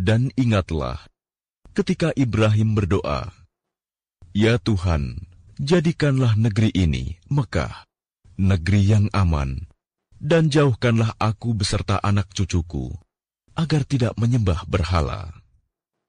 Dan ingatlah, ketika Ibrahim berdoa, "Ya Tuhan, jadikanlah negeri ini, Mekah, negeri yang aman, dan jauhkanlah aku beserta anak cucuku, agar tidak menyembah berhala."